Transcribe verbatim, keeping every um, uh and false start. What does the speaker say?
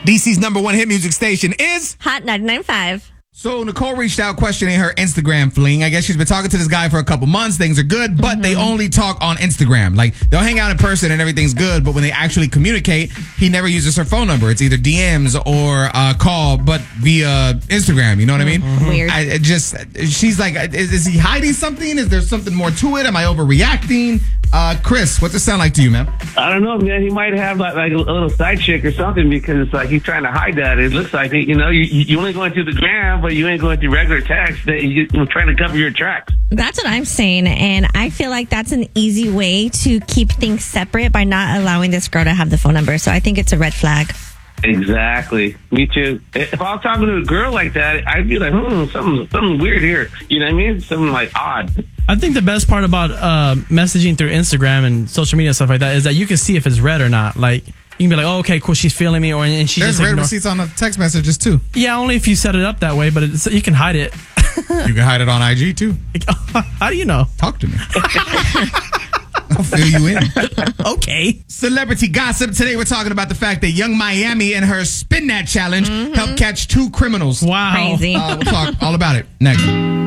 D C's number one hit music station is Hot ninety-nine point five. So Nicole reached out questioning her Instagram fling. I guess she's been talking to this guy for a couple months. Things are good, but mm-hmm. they only talk on Instagram. Like, they'll hang out in person and everything's good, but when they actually communicate, he never uses her phone number. It's either D Ms or a call, but via Instagram. You know what I mean? Mm-hmm. Weird. I, it just, she's like, is, is he hiding something? Is there something more to it? Am I overreacting? Uh, Chris, what's it sound like to you, man? I don't know, man. He might have like, like a little side chick or something because it's like he's trying to hide that. It looks like, you know, you, you only going through the gram, but you ain't going through regular text. That you, you're trying to cover your tracks. That's what I'm saying, and I feel like that's an easy way to keep things separate by not allowing this girl to have the phone number. So I think it's a red flag. Exactly. Me too. If I was talking to a girl like that, I'd be like, hmm, something, something weird here. You know what I mean? Something like odd. I think the best part about uh, messaging through Instagram and social media and stuff like that is that you can see if it's read or not. Like, you can be like, oh, okay, cool, she's feeling me, or and she There's just red ignore- receipts on the text messages too. Yeah, only if you set it up that way, but it's, you can hide it. You can hide it on I G too. How do you know? Talk to me. I'll fill you in. Okay. Celebrity gossip. Today we're talking about the fact that Young Miami and her Spin That Challenge mm-hmm. helped catch two criminals. Wow. Crazy. Uh, we'll talk all about it next.